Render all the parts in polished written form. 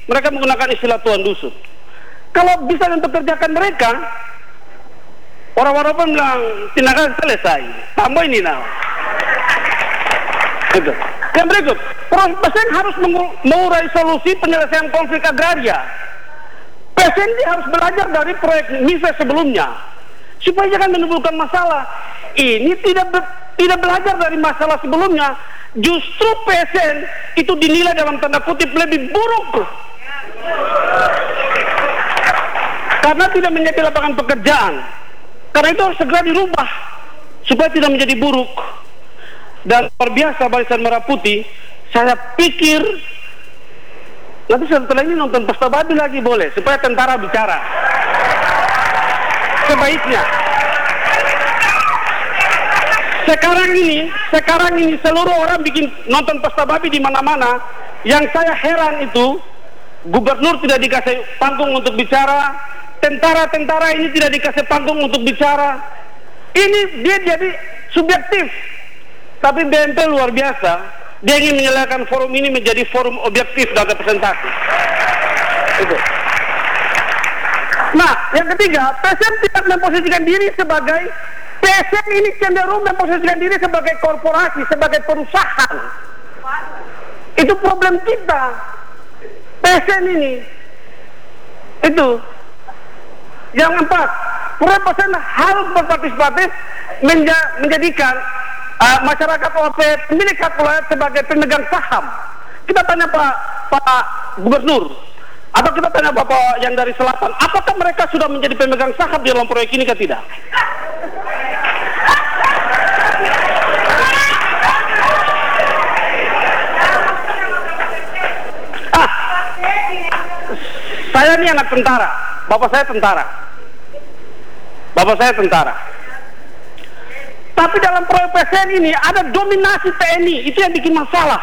Mereka menggunakan istilah tuan dusun. Kalau bisa mempekerjakan mereka, orang-orang pun bilang tindakan selesai. Tambah ini nah. Gitu. Yang berikut, PSN harus mengurai solusi penyelesaian konflik agraria. PSN harus belajar dari proyek MISA sebelumnya, supaya jangan menimbulkan masalah. Ini tidak belajar dari masalah sebelumnya. Justru PSN itu dinilai dalam tanda kutip lebih buruk, karena tidak menjadi lapangan pekerjaan. Karena itu harus segera dirubah supaya tidak menjadi buruk. Dan luar biasa Barisan Merah Putih, saya pikir nanti setelah ini nonton Pesta Babi lagi boleh, supaya tentara bicara. Sebaiknya sekarang ini seluruh orang bikin nonton Pesta Babi di mana-mana. Yang saya heran itu, gubernur tidak dikasih panggung untuk bicara, tentara-tentara ini tidak dikasih panggung untuk bicara. Ini dia jadi subjektif. Tapi BNP luar biasa, dia ingin menyelesaikan forum ini menjadi forum objektif dan representatif. Itu. Nah, yang ketiga, PSN tidak memposisikan diri sebagai, PSN ini cenderung memposisikan diri sebagai korporasi, sebagai perusahaan. Itu problem kita. PSN ini. Itu. Yang keempat, PSN harus berpartisipatif menjadikan masyarakat OP pemilik hak wilayah sebagai pemegang saham. Kita tanya Pak Gubernur, atau kita tanya Bapak yang dari selatan, apakah mereka sudah menjadi pemegang saham di dalam proyek ini atau tidak? Saya ini anak tentara, bapak saya tentara. Tapi dalam proyek PSN ini ada dominasi TNI, itu yang bikin masalah.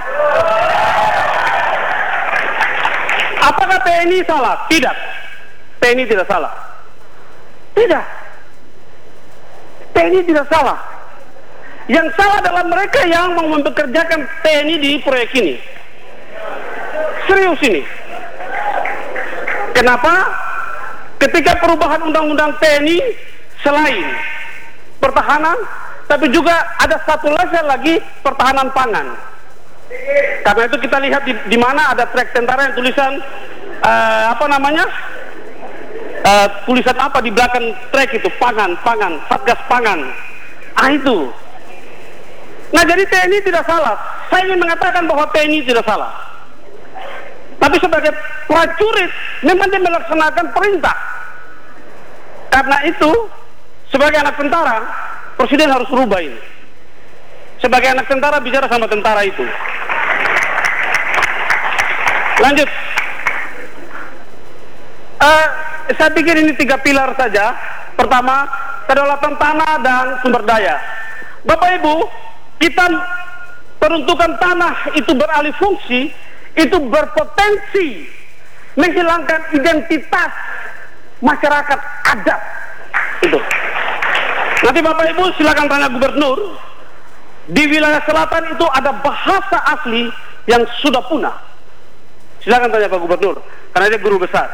Apakah TNI salah? Tidak. TNI tidak salah. Tidak. TNI tidak salah. Yang salah adalah mereka yang mau mempekerjakan TNI di proyek ini. Serius ini. Kenapa? Ketika perubahan undang-undang TNI, selain pertahanan, tapi juga ada satu level lagi, pertahanan pangan. Karena itu kita lihat di mana ada trek tentara yang tulisan tulisan apa di belakang trek itu, pangan, satgas pangan. Itu. Nah, jadi TNI tidak salah. Saya ingin mengatakan bahwa TNI tidak salah. Tapi sebagai prajurit memang dia melaksanakan perintah. Karena itu, sebagai anak tentara, Presiden harus rubah ini. Sebagai anak tentara, bicara sama tentara itu. Lanjut. Saya pikir ini 3 pilar saja. Pertama, kedaulatan tanah dan sumber daya. Bapak Ibu, kita peruntukan tanah itu beralih fungsi, itu berpotensi menghilangkan identitas masyarakat adat. Itu. Nanti Bapak Ibu silakan tanya gubernur, di wilayah selatan itu ada bahasa asli yang sudah punah. Silakan tanya Pak Gubernur, karena dia guru besar.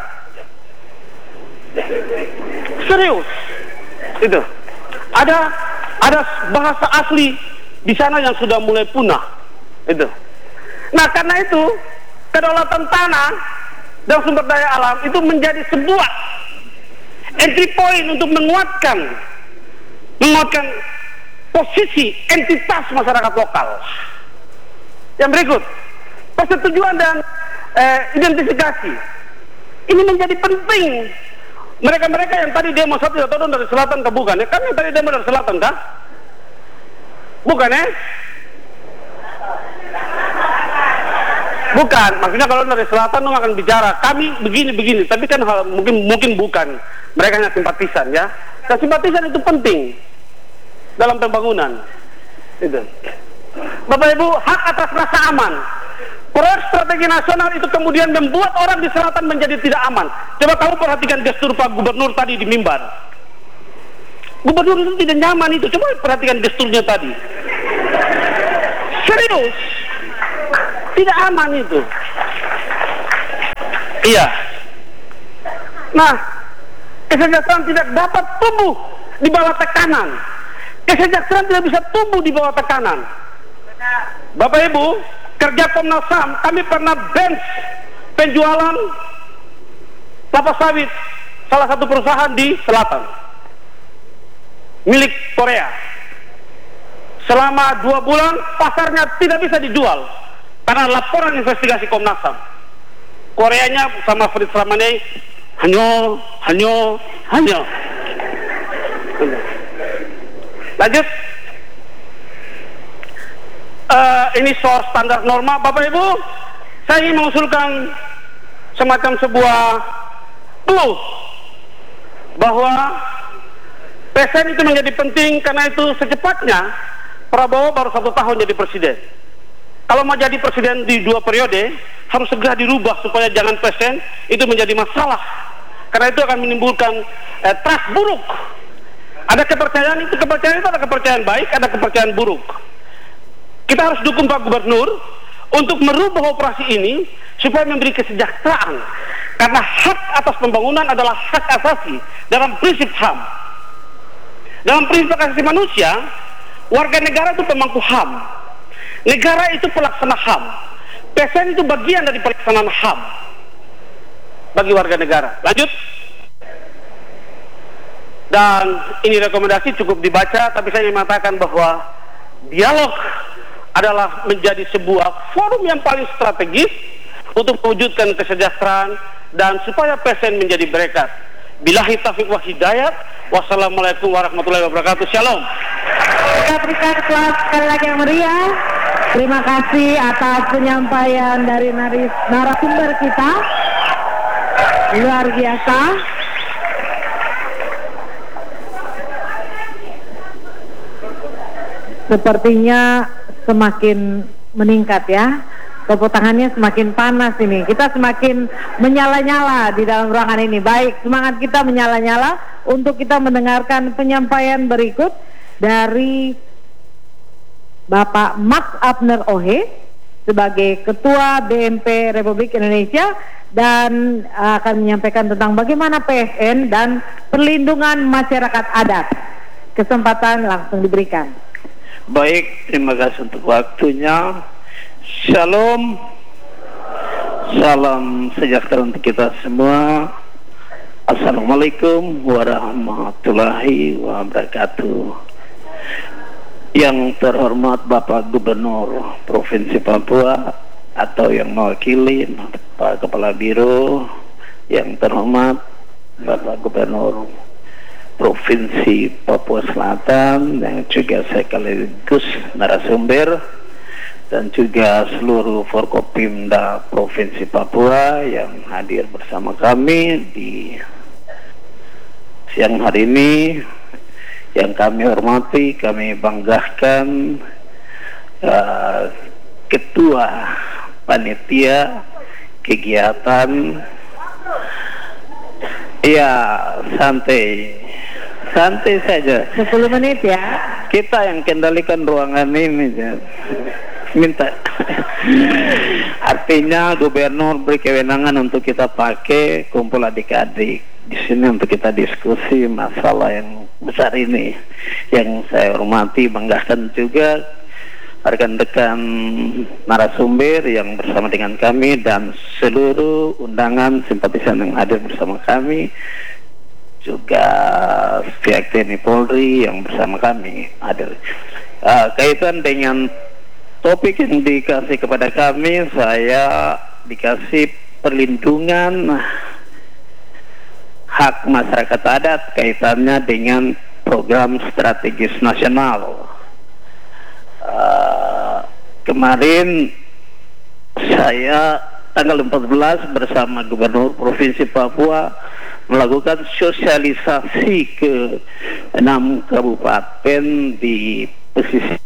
Serius. Itu. Ada bahasa asli di sana yang sudah mulai punah. Itu. Nah, karena itu kedaulatan tanah dan sumber daya alam itu menjadi sebuah entry point untuk menguatkan posisi entitas masyarakat lokal. Yang berikut, persetujuan dan identifikasi ini menjadi penting. Mereka yang tadi demo, saya tidak tahu dari selatan ke bukan ya? Kami tadi demo dari selatan kan? Bukan ya? Bukan, maksudnya kalau dari selatan lu akan bicara kami begini, tapi kan mungkin bukan. Mereka hanya simpatisan ya. Dan simpatisan itu penting dalam pembangunan. Itu. Bapak Ibu, hak atas rasa aman. Proyek strategi nasional itu kemudian membuat orang di selatan menjadi tidak aman. Coba kamu perhatikan gestur Pak Gubernur tadi di mimbar. Gubernur itu tidak nyaman itu. Coba perhatikan gesturnya tadi. Serius. Tidak aman itu. Iya. Nah, kesejahteraan tidak dapat tumbuh di bawah tekanan. Kesejahteraan tidak bisa tumbuh di bawah tekanan. Bapak Ibu, kerja Komnas HAM, kami pernah bench penjualan kelapa sawit salah satu perusahaan di selatan milik Korea. Selama 2 bulan pasarnya tidak bisa dijual karena laporan investigasi Komnas HAM. Koreanya sama Fritz Ramane hanyo. Lanjut. Ini soal standar norma, Bapak Ibu. Saya ingin mengusulkan semacam sebuah clue bahwa PSN itu menjadi penting karena itu secepatnya Prabowo baru 1 tahun jadi presiden. Kalau mau jadi presiden di 2 periode harus segera dirubah supaya jangan PSN itu menjadi masalah. Karena itu akan menimbulkan trust buruk. Ada kepercayaan itu ada kepercayaan baik, ada kepercayaan buruk. Kita harus dukung Pak Gubernur untuk merubah operasi ini supaya memberi kesejahteraan. Karena hak atas pembangunan adalah hak asasi dalam prinsip HAM. Dalam prinsip hak asasi manusia, warga negara itu pemangku HAM. Negara itu pelaksana HAM. PSN itu bagian dari pelaksanaan HAM bagi warga negara. Lanjut. Dan ini rekomendasi cukup dibaca, tapi saya ingin mengatakan bahwa dialog adalah menjadi sebuah forum yang paling strategis untuk mewujudkan kesejahteraan dan supaya PSN menjadi berkat. Billahi taufiq wa hidayat. Wassalamualaikum warahmatullahi wabarakatuh. Shalom. Kita berikan kelas sekali lagi yang meriah. Terima kasih atas penyampaian dari narasumber kita. Luar biasa. Sepertinya semakin meningkat ya. Tepuk tangannya semakin panas ini. Kita semakin menyala-nyala di dalam ruangan ini. Baik, semangat kita menyala-nyala untuk kita mendengarkan penyampaian berikut dari Bapak Max Abner Ohe sebagai Ketua BMP Republik Indonesia dan akan menyampaikan tentang bagaimana PSN dan perlindungan masyarakat adat. Kesempatan langsung diberikan. Baik, terima kasih untuk waktunya. Shalom. Salam sejahtera untuk kita semua. Assalamualaikum warahmatullahi wabarakatuh. Yang terhormat Bapak Gubernur Provinsi Papua atau yang mewakili Pak Kepala Biro, yang terhormat Bapak Gubernur Provinsi Papua Selatan, dan juga sekaligus narasumber, dan juga seluruh Forkopimda Provinsi Papua yang hadir bersama kami di siang hari ini. Yang kami hormati, kami banggakan Ketua Panitia Kegiatan. Ya, santai saja. 10 menit ya. Kita yang kendalikan ruangan ini ya. Minta. Artinya gubernur beri kewenangan untuk kita pakai kumpul adik-adik di sini untuk kita diskusi masalah yang besar ini. Yang saya hormati, banggakan juga rekan-rekan narasumber yang bersama dengan kami dan seluruh undangan simpatisan yang hadir bersama kami, juga pihak TNI Polri yang bersama kami hadir. Kaitan dengan topik yang dikasih kepada kami, saya dikasih perlindungan hak masyarakat adat kaitannya dengan program strategis nasional. Kemarin saya tanggal 14 bersama Gubernur Provinsi Papua melakukan sosialisasi ke 6 kabupaten di pesisir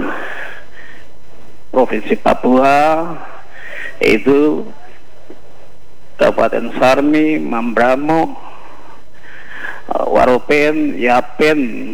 Provinsi Papua, yaitu Kabupaten Sarmi, Mambramo, Waropen, Yapen,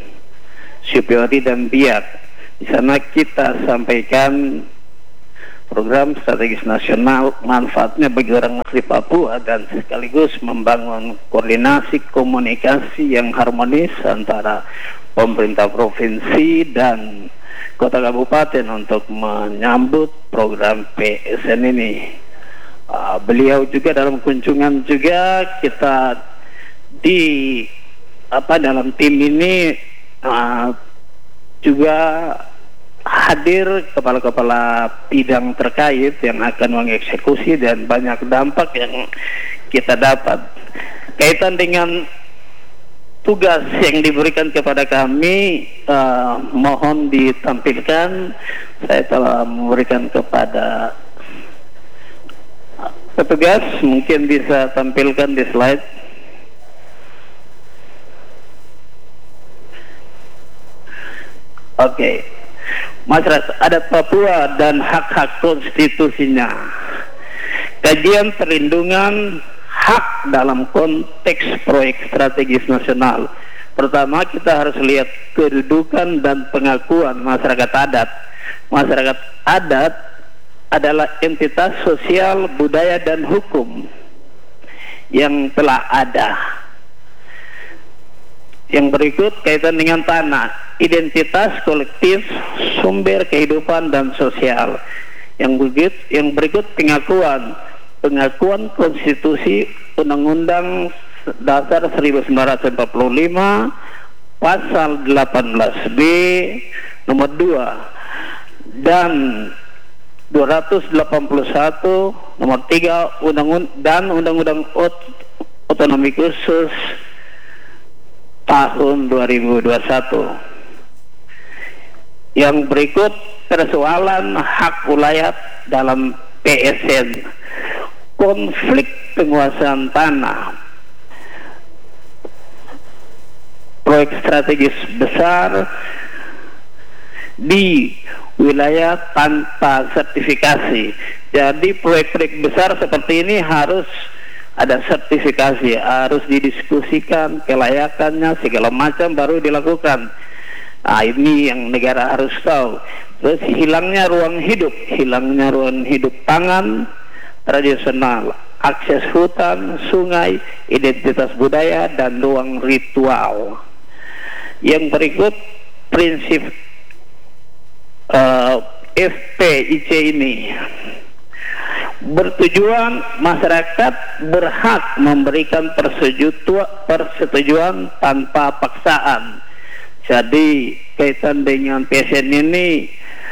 Supiori, dan Biak. Di sana kita sampaikan program strategis nasional, manfaatnya bagi orang asli Papua dan sekaligus membangun koordinasi komunikasi yang harmonis antara pemerintah provinsi dan kota kabupaten untuk menyambut program PSN ini. Beliau juga dalam kunjungan juga kita dalam tim ini juga hadir kepala-kepala bidang terkait yang akan mengeksekusi dan banyak dampak yang kita dapat kaitan dengan tugas yang diberikan kepada kami. Mohon ditampilkan, saya telah memberikan kepada petugas, mungkin bisa tampilkan di slide. Oke. Masyarakat adat Papua dan hak-hak konstitusinya, kajian perlindungan hak dalam konteks proyek strategis nasional. Pertama, kita harus lihat kedudukan dan pengakuan masyarakat adat. Masyarakat adat adalah entitas sosial, budaya, dan hukum yang telah ada. Yang berikut kaitan dengan tanah, identitas kolektif, sumber kehidupan dan sosial. Yang berikut pengakuan konstitusi Undang-Undang Dasar 1945 pasal 18B nomor 2 dan 281 nomor 3 Undang-Undang Otonomi Khusus tahun 2021. Yang berikut persoalan hak wilayah dalam PSN, konflik penguasaan tanah, proyek strategis besar di wilayah tanpa sertifikasi. Jadi proyek-proyek besar seperti ini harus ada sertifikasi, harus didiskusikan kelayakannya segala macam baru dilakukan. Ini yang negara harus tahu. Terus hilangnya ruang hidup pangan tradisional, akses hutan, sungai, identitas budaya dan ruang ritual. Yang berikut prinsip FPIC ini bertujuan masyarakat berhak memberikan persetujuan tanpa paksaan. Jadi kaitan dengan PSN ini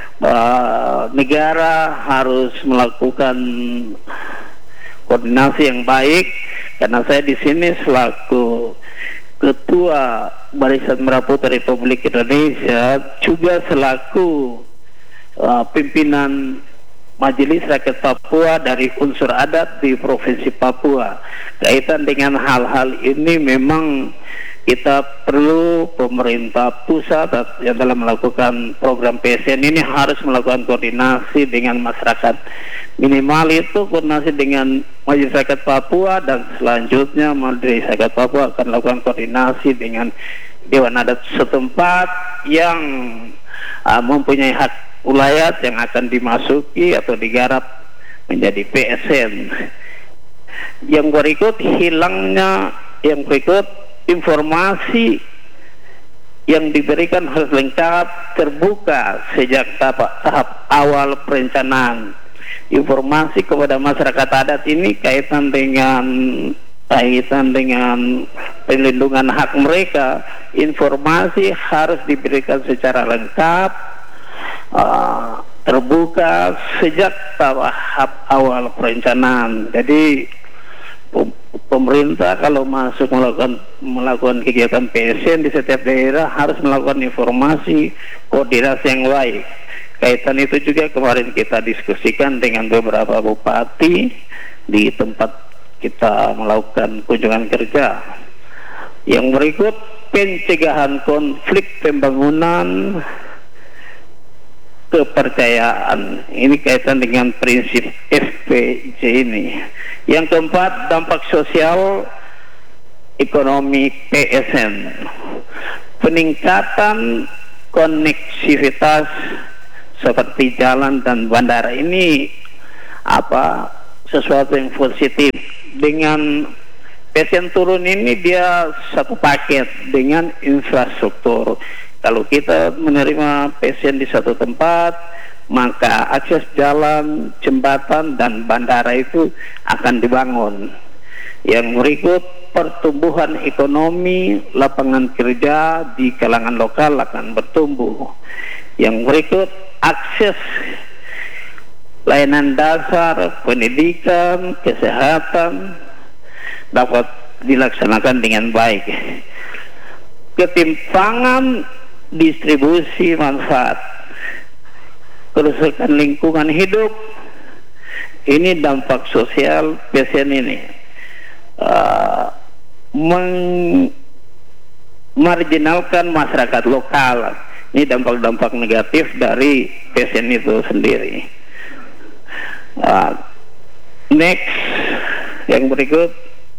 negara harus melakukan koordinasi yang baik, karena saya di sini selaku Ketua Barisan Merah Putih Republik Indonesia juga selaku pimpinan Majelis Rakyat Papua dari unsur adat di Provinsi Papua. Kaitan dengan hal-hal ini memang kita perlu pemerintah pusat yang dalam melakukan program PSN ini harus melakukan koordinasi dengan masyarakat. Minimal itu koordinasi dengan Majelis Rakyat Papua, dan selanjutnya Majelis Rakyat Papua akan melakukan koordinasi dengan Dewan Adat setempat yang mempunyai hak wilayah yang akan dimasuki atau digarap menjadi PSN. Yang berikut informasi yang diberikan harus lengkap, terbuka sejak tahap awal perencanaan. Informasi kepada masyarakat adat ini kaitan dengan perlindungan hak mereka. Informasi harus diberikan secara lengkap, terbuka sejak tahap awal perencanaan. Jadi pemerintah kalau masuk melakukan kegiatan PSN di setiap daerah harus melakukan informasi koordinasi yang baik. Kaitan itu juga kemarin kita diskusikan dengan beberapa bupati di tempat kita melakukan kunjungan kerja. Yang berikut pencegahan konflik pembangunan kepercayaan. Ini kaitan dengan prinsip FPIC ini. Yang keempat, dampak sosial ekonomi PSN. Peningkatan koneksivitas seperti jalan dan bandara ini sesuatu yang positif. Dengan PSN turun ini dia satu paket dengan infrastruktur. Kalau kita menerima PSN di satu tempat, maka akses jalan, jembatan, dan bandara itu akan dibangun. Yang berikut, pertumbuhan ekonomi, lapangan kerja di kalangan lokal akan bertumbuh. Yang berikut, akses layanan dasar, pendidikan, kesehatan dapat dilaksanakan dengan baik. Ketimpangan distribusi manfaat, kerusakan lingkungan hidup, ini dampak sosial PSN ini. Marginalkan masyarakat lokal. Ini dampak-dampak negatif dari PSN itu sendiri. Next, yang berikut.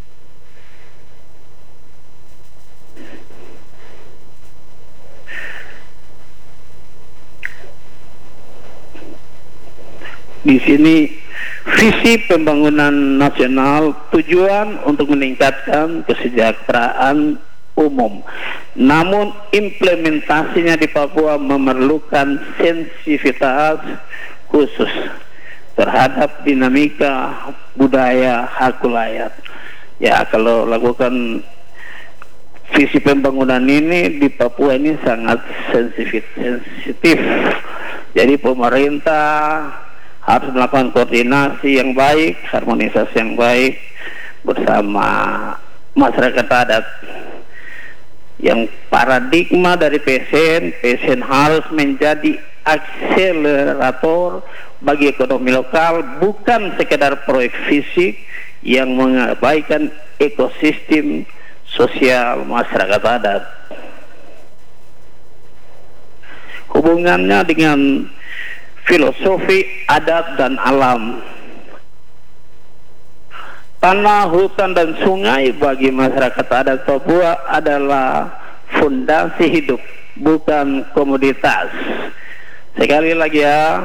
Di sini visi pembangunan nasional, tujuan untuk meningkatkan kesejahteraan umum. Namun implementasinya di Papua memerlukan sensitivitas khusus terhadap dinamika budaya Hakulayak. Ya, kalau lakukan visi pembangunan ini di Papua ini sangat sensitif. Jadi pemerintah harus melakukan koordinasi yang baik, harmonisasi yang baik bersama masyarakat adat. Yang paradigma dari PSN harus menjadi akselerator bagi ekonomi lokal, bukan sekedar proyek fisik yang mengabaikan ekosistem sosial masyarakat adat. Hubungannya dengan filosofi adat dan alam. Tanah, hutan, dan sungai bagi masyarakat adat Papua adalah fondasi hidup, bukan komoditas. Sekali lagi ya,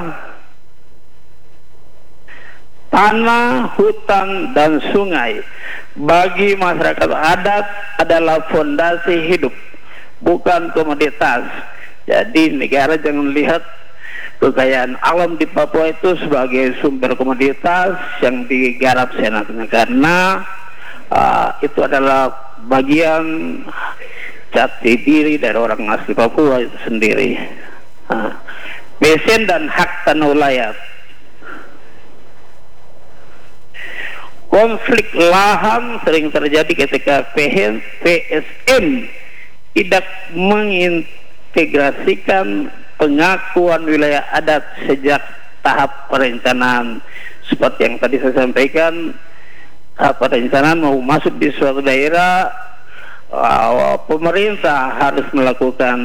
tanah, hutan, dan sungai bagi masyarakat adat adalah fondasi hidup, bukan komoditas. Jadi negara jangan lihat kekayaan alam di Papua itu sebagai sumber komoditas yang digarap seenaknya, karena itu adalah bagian jati diri dari orang asli Papua itu sendiri. PSN dan hak tanah ulayat. Konflik lahan sering terjadi ketika PSN tidak mengintegrasikan pengakuan wilayah adat sejak tahap perencanaan. Seperti yang tadi saya sampaikan, tahap perencanaan mau masuk di suatu daerah, pemerintah harus melakukan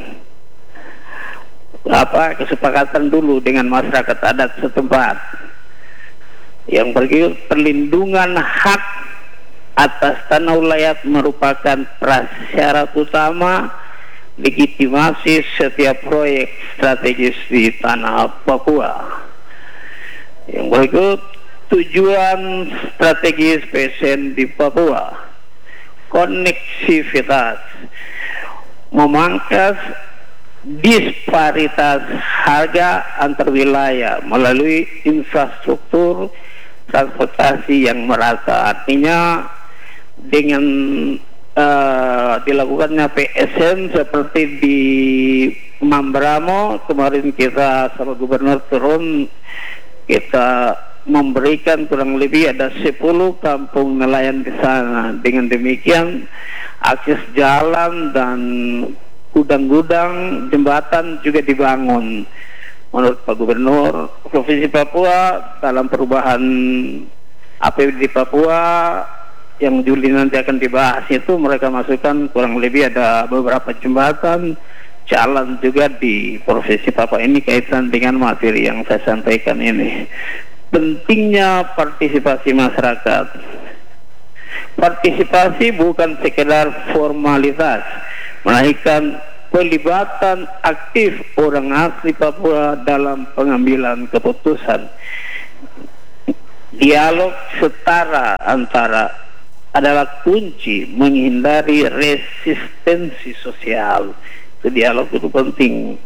kesepakatan dulu dengan masyarakat adat setempat. Yang berikut, perlindungan hak atas tanah ulayat merupakan prasyarat utama legitimasi setiap proyek strategis di tanah Papua. Yang berikut, tujuan strategis PSN di Papua. Koneksivitas, memangkas disparitas harga antar wilayah melalui infrastruktur transportasi yang merata. Artinya dengan dilakukannya PSN seperti di Mambramo kemarin, kita sama gubernur turun, kita memberikan kurang lebih ada 10 kampung nelayan di sana. Dengan demikian akses jalan dan gudang-gudang jembatan juga dibangun. Menurut Pak Gubernur Provinsi Papua, dalam perubahan APBD Papua yang Juli nanti akan dibahas itu, mereka masukkan kurang lebih ada beberapa jembatan, jalan juga di Provinsi Papua ini kaitan dengan materi yang saya sampaikan ini. Pentingnya partisipasi masyarakat. Partisipasi bukan sekedar formalitas, melainkan pelibatan aktif orang asli Papua dalam pengambilan keputusan. Dialog setara antara adalah kunci menghindari resistensi sosial. Itu dialog itu penting.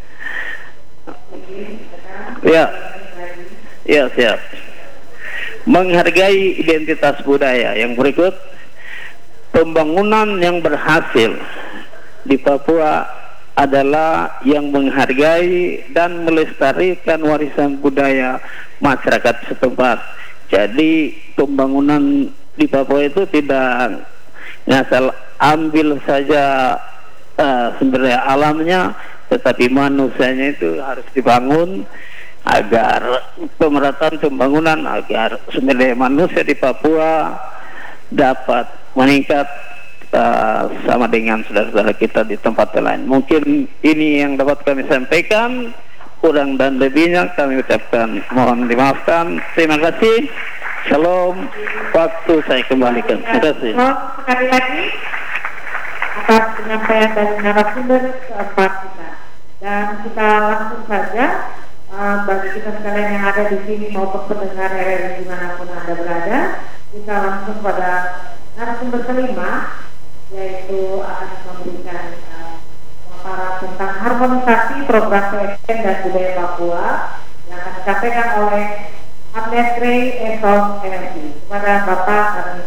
Ya, ya siap. Menghargai identitas budaya. Yang berikut, pembangunan yang berhasil di Papua adalah yang menghargai dan melestarikan warisan budaya masyarakat setempat. Jadi pembangunan di Papua itu tidak ngasal ambil saja sumber daya alamnya, tetapi manusianya itu harus dibangun agar pemerataan pembangunan, agar sumber daya manusia di Papua dapat meningkat sama dengan saudara-saudara kita di tempat lain. Mungkin ini yang dapat kami sampaikan. Kurang dan lebihnya kami ucapkan mohon dimaafkan. Terima kasih. Shalom. Waktu saya kembalikan. Terima kasih. Sekali lagi atas penyampaian dari narasumber keempat kita, dan kita langsung saja bagi kita sekalian yang ada di sini maupun pendengar RRI dimanapun Anda berada, kita langsung pada narasumber kelima, yaitu akan memberikan para tentang harmonisasi program PSN dan budaya Papua yang akan disampaikan oleh Amnesty Esos MSI. Kepada Bapak kami